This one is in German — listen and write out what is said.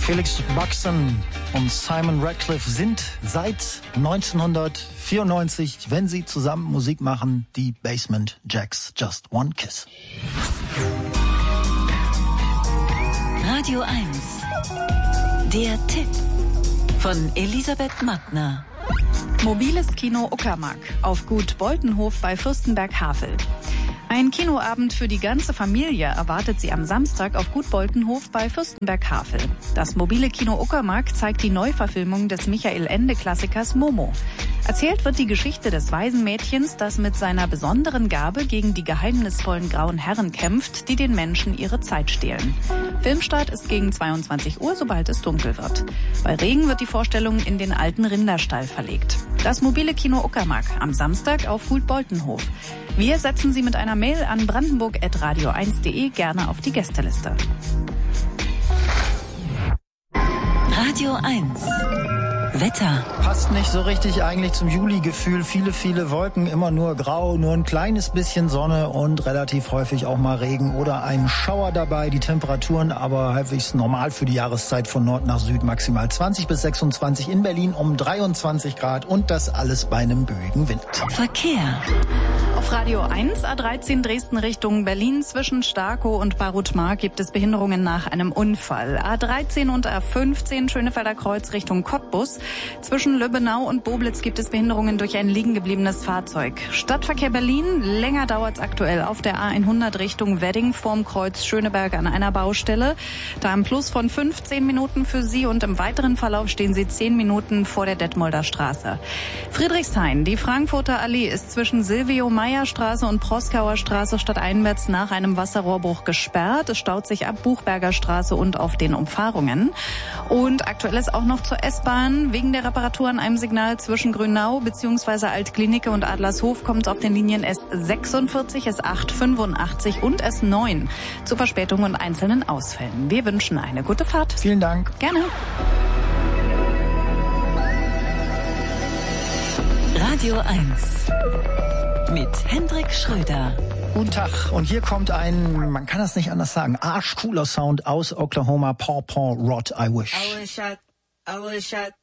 Felix Buxton und Simon Ratcliffe sind seit 1994, wenn sie zusammen Musik machen, die Basement Jacks. Just One Kiss. Radio 1. Der Tipp von Elisabeth Magner. Mobiles Kino Uckermark auf Gut Boltenhof bei Fürstenberg-Havel. Ein Kinoabend für die ganze Familie erwartet Sie am Samstag auf Gut Boltenhof bei Fürstenberg-Havel. Das mobile Kino Uckermark zeigt die Neuverfilmung des Michael-Ende-Klassikers Momo. Erzählt wird die Geschichte des Waisenmädchens, das mit seiner besonderen Gabe gegen die geheimnisvollen grauen Herren kämpft, die den Menschen ihre Zeit stehlen. Filmstart ist gegen 22 Uhr, sobald es dunkel wird. Bei Regen wird die Vorstellung in den alten Rinderstall verlegt. Das mobile Kino Uckermark am Samstag auf Gut Boltenhof. Wir setzen Sie mit einer Mail an brandenburg@radio1.de gerne auf die Gästeliste. Radio 1. Wetter. Passt nicht so richtig eigentlich zum Juli-Gefühl. Viele Wolken, immer nur grau, nur ein kleines bisschen Sonne und relativ häufig auch mal Regen oder ein Schauer dabei. Die Temperaturen aber halbwegs normal für die Jahreszeit von Nord nach Süd. Maximal 20 bis 26 in Berlin, um 23 Grad und das alles bei einem böigen Wind. Verkehr. Auf Radio 1 A13 Dresden Richtung Berlin zwischen Starkow und Barutmark gibt es Behinderungen nach einem Unfall. A13 und A15 Schönefelder Kreuz Richtung Cottbus. Zwischen Löbenau und Boblitz gibt es Behinderungen durch ein liegen gebliebenes Fahrzeug. Stadtverkehr Berlin, länger dauert's aktuell auf der A100 Richtung Wedding vorm Kreuz Schöneberg an einer Baustelle. Da ein Plus von 15 Minuten für Sie und im weiteren Verlauf stehen Sie 10 Minuten vor der Detmolder Straße. Friedrichshain, die Frankfurter Allee ist zwischen Silvio-Meyer-Straße und Proskauer Straße stadteinwärts nach einem Wasserrohrbruch gesperrt. Es staut sich ab Buchberger Straße und auf den Umfahrungen. Und aktuell ist auch noch zur S-Bahn. Wegen der Reparatur an einem Signal zwischen Grünau bzw. Altklinike und Adlershof kommt es auf den Linien S46, S885 und S9 zu Verspätungen und einzelnen Ausfällen. Wir wünschen eine gute Fahrt. Vielen Dank. Gerne. Radio 1 mit Hendrik Schröder. Guten Tag. Und hier kommt ein, man kann das nicht anders sagen, arschcooler Sound aus Oklahoma. Paw Paw Rod, I Wish. I wish I